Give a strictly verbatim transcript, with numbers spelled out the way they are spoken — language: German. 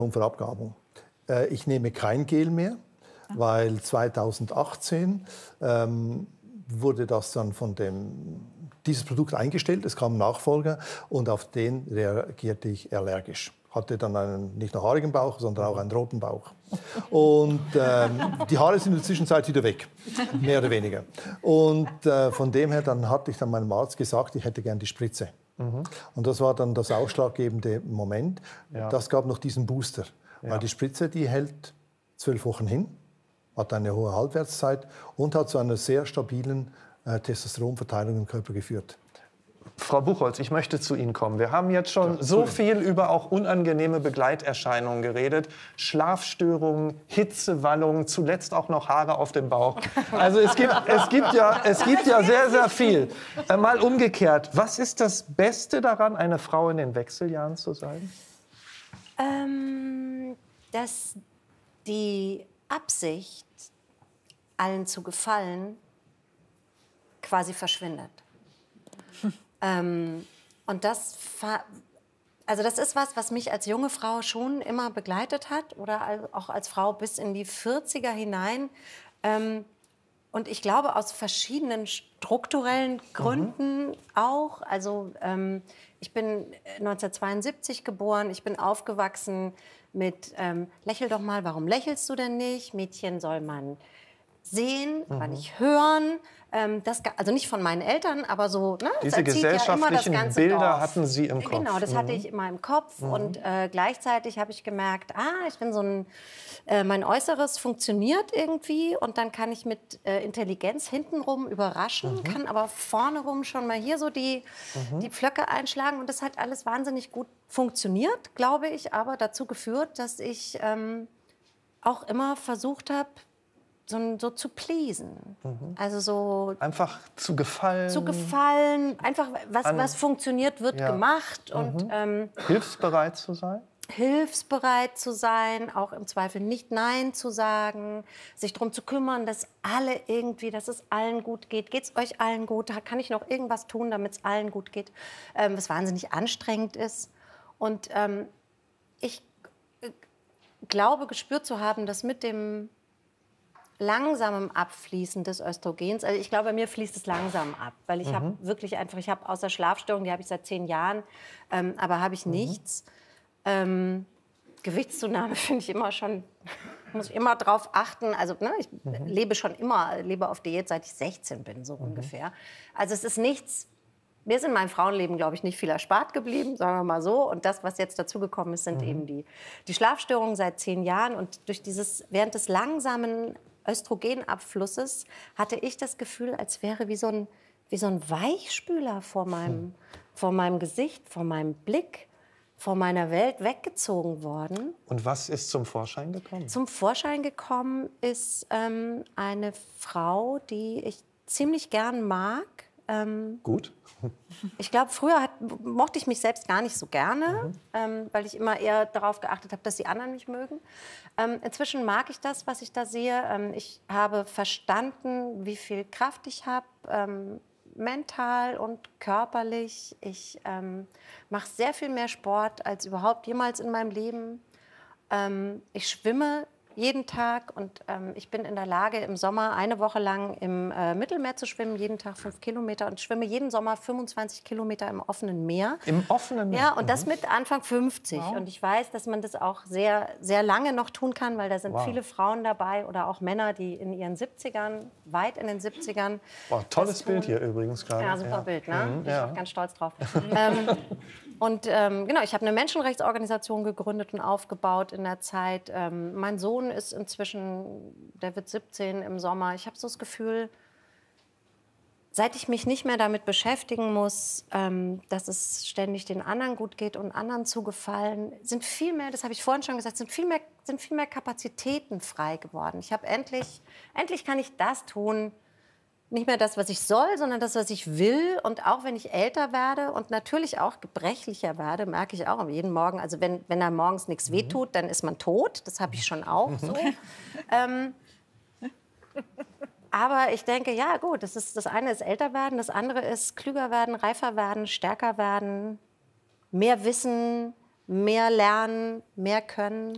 Für Abgabung. Äh, ich nehme kein Gel mehr, ja. weil zweitausendachtzehn ähm, wurde das dann von dem, dieses Produkt eingestellt. Es kam ein Nachfolger und auf den reagierte ich allergisch. Hatte dann einen nicht nur haarigen Bauch, sondern auch einen roten Bauch. Und ähm, die Haare sind in der Zwischenzeit wieder weg, mehr oder weniger. Und äh, von dem her dann hatte ich dann meinem Arzt gesagt, ich hätte gern die Spritze. Mhm. Und das war dann das ausschlaggebende Moment. Ja. Das gab noch diesen Booster. Ja. Weil die Spritze, die hält zwölf Wochen hin, hat eine hohe Halbwertszeit und hat zu einer sehr stabilen äh, Testosteronverteilung im Körper geführt. Frau Buchholz, ich möchte zu Ihnen kommen. Wir haben jetzt schon ja, so viel über auch unangenehme Begleiterscheinungen geredet. Schlafstörungen, Hitzewallungen, zuletzt auch noch Haare auf dem Bauch. Also es gibt, es gibt, ja, es gibt ja sehr, sehr viel. Äh, mal umgekehrt, was ist das Beste daran, eine Frau in den Wechseljahren zu sein? Ähm, dass die Absicht, allen zu gefallen, quasi verschwindet. Ähm, und das, also das ist was, was mich als junge Frau schon immer begleitet hat oder auch als Frau bis in die vierziger hinein. Ähm, und ich glaube, aus verschiedenen strukturellen Gründen mhm. auch. Also ähm, ich bin neunzehnhundertzweiundsiebzig geboren, ich bin aufgewachsen mit ähm, lächel doch mal, warum lächelst du denn nicht? Mädchen soll man sehen, mhm. man nicht hören. Ähm, das, also nicht von meinen Eltern, aber so. Ne, diese gesellschaftlichen ja Bilder Dorf. Hatten Sie im Kopf. Genau, das mhm. hatte ich immer im Kopf. Mhm. Und äh, gleichzeitig habe ich gemerkt, ah, ich bin so ein, äh, mein Äußeres funktioniert irgendwie. Und dann kann ich mit äh, Intelligenz hintenrum überraschen, mhm. kann aber vorne rum schon mal hier so die, mhm. die Pflöcke einschlagen. Und das hat alles wahnsinnig gut funktioniert, glaube ich, aber dazu geführt, dass ich ähm, auch immer versucht habe, So, so zu pleasen. Mhm. Also so einfach zu gefallen. Zu gefallen. Einfach, was, was funktioniert, wird ja. gemacht. Und, mhm. ähm, hilfsbereit zu sein? Hilfsbereit zu sein, auch im Zweifel nicht Nein zu sagen, sich darum zu kümmern, dass alle irgendwie, dass es allen gut geht. Geht es euch allen gut? Kann ich noch irgendwas tun, damit es allen gut geht? Ähm, was wahnsinnig anstrengend ist. Und ähm, ich glaube, gespürt zu haben, dass mit dem langsamem Abfließen des Östrogens, also ich glaube, bei mir fließt es langsam ab, weil ich mhm. habe wirklich einfach, ich habe außer Schlafstörungen, die habe ich seit zehn Jahren, ähm, aber habe ich mhm. nichts. Ähm, Gewichtszunahme finde ich immer schon, muss ich immer drauf achten. Also ne, ich mhm. lebe schon immer, lebe auf Diät, seit ich sechzehn bin, so mhm. ungefähr. Also es ist nichts, mir ist in meinem Frauenleben, glaube ich, nicht viel erspart geblieben, sagen wir mal so. Und das, was jetzt dazugekommen ist, sind mhm. eben die, die Schlafstörungen seit zehn Jahren. Und durch dieses, während des langsamen Östrogenabflusses hatte ich das Gefühl, als wäre wie so ein, wie so ein Weichspüler vor meinem, hm. vor meinem Gesicht, vor meinem Blick, vor meiner Welt weggezogen worden. Und was ist zum Vorschein gekommen? Zum Vorschein gekommen ist ähm, eine Frau, die ich ziemlich gern mag. Ähm, Gut. Ich glaube, früher hat, mochte ich mich selbst gar nicht so gerne, mhm. ähm, weil ich immer eher darauf geachtet habe, dass die anderen mich mögen. Ähm, inzwischen mag ich das, was ich da sehe. Ähm, ich habe verstanden, wie viel Kraft ich habe, ähm, mental und körperlich. Ich ähm, mache sehr viel mehr Sport als überhaupt jemals in meinem Leben. Ähm, ich schwimme jeden Tag und ähm, ich bin in der Lage, im Sommer eine Woche lang im äh, Mittelmeer zu schwimmen, jeden Tag fünf Kilometer und schwimme jeden Sommer fünfundzwanzig Kilometer im offenen Meer. Im offenen Meer? Ja, und mhm. das mit Anfang fünfzig. Wow. Und ich weiß, dass man das auch sehr, sehr lange noch tun kann, weil da sind wow. viele Frauen dabei oder auch Männer, die in ihren siebzigern, weit in den siebzigern. Wow, tolles Bild hier übrigens gerade. Ja, super ja. Bild, ne? Mhm, bin ja. ich auch ganz stolz drauf. ähm, und ähm, genau, ich habe eine Menschenrechtsorganisation gegründet und aufgebaut in der Zeit. Ähm, mein Sohn ist inzwischen, der wird siebzehn im Sommer. Ich habe so das Gefühl, seit ich mich nicht mehr damit beschäftigen muss, ähm, dass es ständig den anderen gut geht und anderen zu gefallen, sind viel mehr, das habe ich vorhin schon gesagt, sind viel mehr, sind viel mehr Kapazitäten frei geworden. Ich habe endlich, endlich kann ich das tun, nicht mehr das, was ich soll, sondern das, was ich will. Und auch wenn ich älter werde und natürlich auch gebrechlicher werde, merke ich auch jeden Morgen, also wenn, wenn da morgens nichts mhm. wehtut, dann ist man tot. Das habe ich schon auch so. ähm, aber ich denke, ja gut, das, ist, das eine ist älter werden, das andere ist klüger werden, reifer werden, stärker werden, mehr wissen, mehr lernen, mehr können.